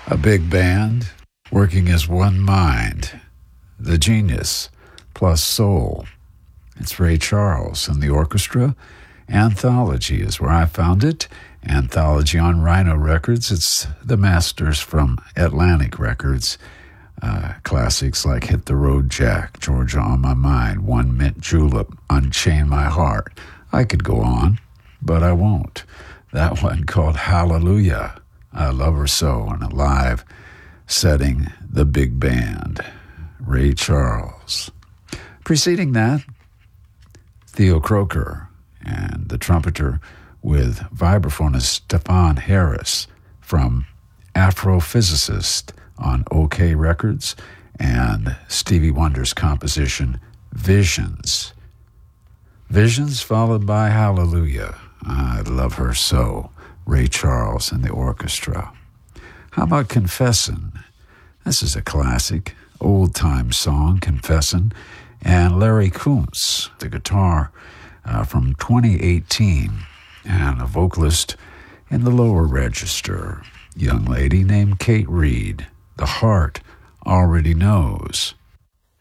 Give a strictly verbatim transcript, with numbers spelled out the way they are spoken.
A big band working as one mind. The genius plus soul. It's Ray Charles and the orchestra. Anthology is where I found it. Anthology on Rhino Records. It's the masters from Atlantic Records. Uh, classics like Hit the Road Jack, Georgia on My Mind, One Mint Julep, Unchain My Heart. I could go on, but I won't. That one called Hallelujah. I Love Her So, in a live setting, the big band, Ray Charles. Preceding that, Theo Croker and the trumpeter with vibraphonist Stefan Harris from Afrophysicist on OK Records, and Stevie Wonder's composition Visions. Visions followed by Hallelujah. I Love Her So, Ray Charles and the orchestra. How about Confessin'? This is a classic, old-time song, Confessin', and Larry Kuntz, the guitar uh, from twenty eighteen, and a vocalist in the lower register, young lady named Kate Reed. The Heart Already Knows.